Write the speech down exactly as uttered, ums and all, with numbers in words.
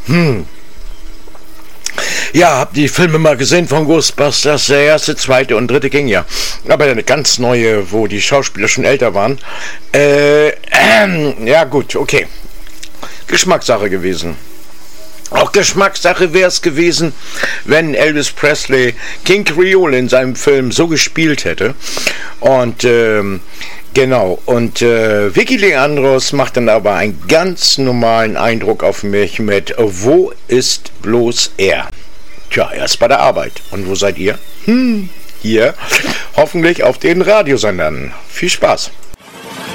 Hm. Ja, hab die Filme mal gesehen von Ghostbusters, der erste, zweite und dritte ging ja. Aber eine ganz neue, wo die Schauspieler schon älter waren. Äh, äh, ja gut, okay. Geschmackssache gewesen. Auch Geschmackssache wäre es gewesen, wenn Elvis Presley King Creole in seinem Film so gespielt hätte. Und ähm, genau, und äh, Vicky Leandros macht dann aber einen ganz normalen Eindruck auf mich mit Wo ist bloß er? Tja, er ist bei der Arbeit. Und wo seid ihr? Hm, hier, hoffentlich auf den Radiosendern. Viel Spaß.